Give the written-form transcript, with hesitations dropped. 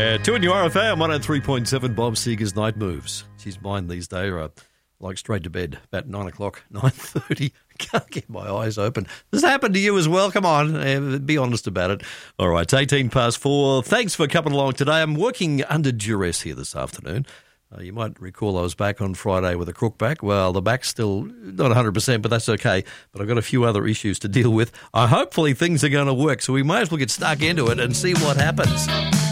Yeah, 2 in your RFA on 103.7, Bob Seger's Night Moves. She's mine these days, like straight to bed, about 9 o'clock, 9:30. Can't get my eyes open. Does this happen to you as well? Come on, be honest about it. All right, it's 18 past 4. Thanks for coming along today. I'm working under duress here this afternoon. You might recall I was back on Friday with a crook back. Well, the back's still not 100%, but that's okay. But I've got a few other issues to deal with. Hopefully things are going to work, so we may as well get stuck into it and see what happens.